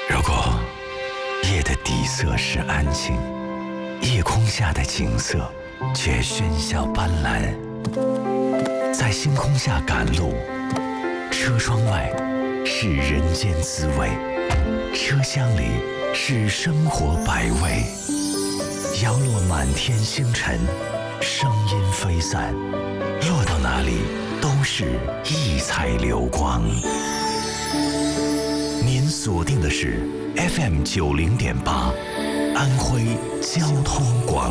如果夜的底色是安静，夜空下的景色却喧嚣斑斓。在星空下赶路，车窗外是人间滋味，车厢里是生活百味。摇落满天星辰，声音飞散，落到哪里都是异彩流光。您锁定的是 FM 90.8，安徽交通广